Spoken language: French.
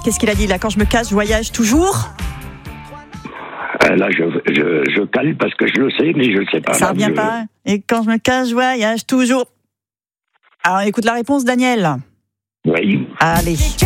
qu'est-ce qu'il a dit là? Quand je me casse, je voyage toujours. Là, je cale parce que je le sais, mais je le sais pas. Ça là, revient pas. Et quand je me casse, je voyage toujours. Alors, écoute la réponse, Daniel. Oui. Allez.